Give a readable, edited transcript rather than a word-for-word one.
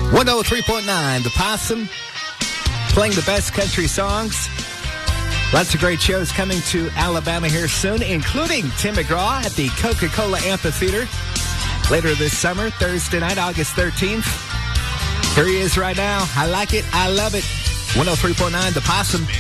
103.9, The Possum, playing the best country songs. Lots of great shows coming to Alabama here soon, including Tim McGraw at the Coca-Cola Amphitheater later this summer, Thursday night, August 13th. Here he is right now. I like it. I love it. 103.9, The Possum.